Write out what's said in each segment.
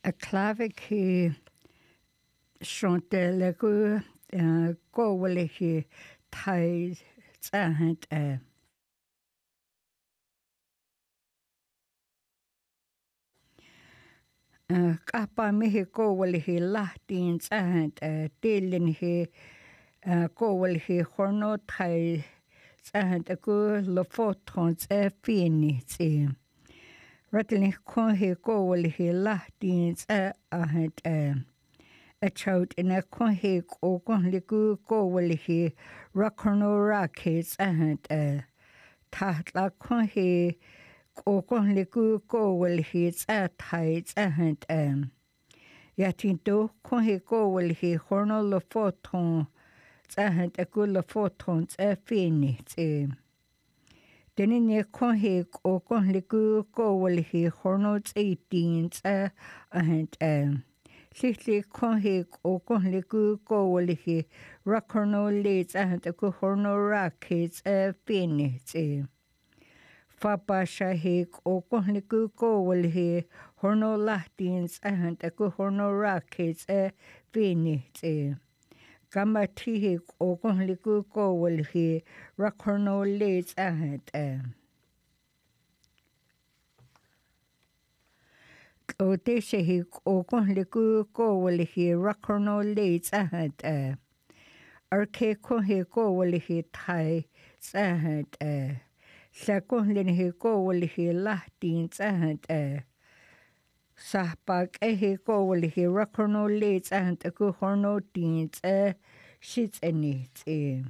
a clavig hi shonte le go will hi tai tsahant Kapa mihi go will hi lahtin tsahant dilin hi go will hi horno tai tsahant go lo photons fini tsi. Ratlin kon hi go will hi lahtin ahant a child in a kon hi go liku go will hi rakono rakets ahant tahtla kon hi go liku go will hi tides ahant yatinto kon hi go will hi horno lo photon ahant a good lo photons fini tsi. Deni ne kon hi go liku go will hi horno 18 ahant Lili kon hi go liku go will hi rakono leads ahant a good horno rakets fini tsi. Fapa shahi go liku go will hi horno lahtins ahant a good horno rakets fini tsi. Gama tihi go liku go will hi rakono leads ahant O deshe hi go liku go will hi rakono leads ahant Arke kon hi go will hi tai ahant Sakon lin hi go will hi lahtins ahant Sahpak hi go will hi rakono leads ahant a good horno teens shits tsi.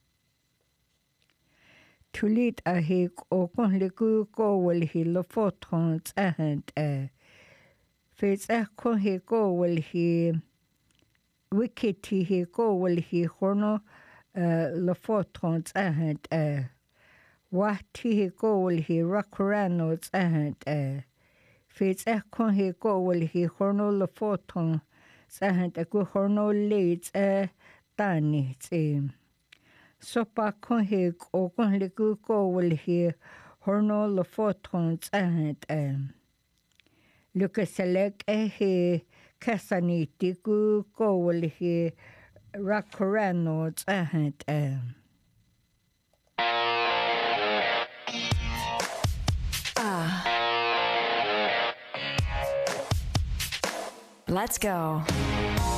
Tulit a hi go liku go will hi lo photons ahant Fits kon hi go will hi wikiti hi go will hi horno lo photons ahant Wati hi go will hi rakoranos ahant Fits kon hi go will hi horno lo photon ahant a good horno leads tani tsi. Sopa kon hi go liku go will hi horno lo photons ahant Lukaselek hi kasaniti go will hi rakoranos ahant Let's go.